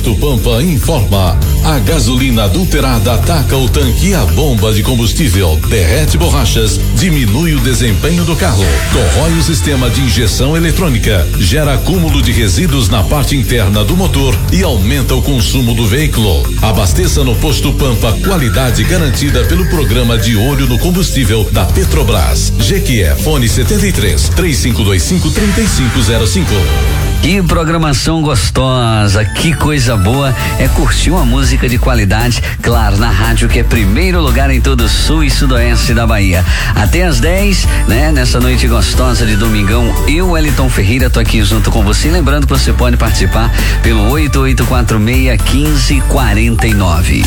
Posto Pampa informa. A gasolina adulterada ataca o tanque e a bomba de combustível, derrete borrachas, diminui o desempenho do carro, corrói o sistema de injeção eletrônica, gera acúmulo de resíduos na parte interna do motor e aumenta o consumo do veículo. Abasteça no Posto Pampa, qualidade garantida pelo programa de olho no combustível da Petrobras. Jequié, fone 73 3525 3505. Que programação gostosa, que coisa boa é curtir uma música de qualidade, claro, na rádio que é primeiro lugar em todo o sul e sudoeste da Bahia. Até às 10, né? Nessa noite gostosa de domingão, eu, Wellington Ferreira, tô aqui junto com você, lembrando que você pode participar pelo 8846-1549.